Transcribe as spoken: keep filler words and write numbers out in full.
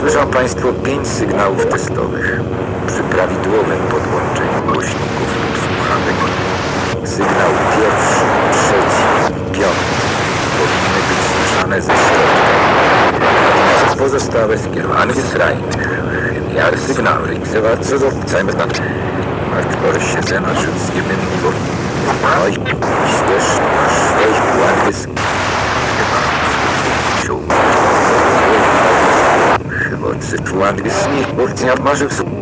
Słyszą Państwo pięć sygnałów testowych. Przy prawidłowym podłączeniu głośników lub słuchawek sygnał pierwszy, trzeci, piąty powinny być słyszane ze środka. Natomiast pozostałe skierowane z skrajnych. Jak sygnały i zawarto z obcami na Aktor się na wszystkim niebo. Oj, też masz swoich błędów. Chyba cytułan jest nie, bo nie masz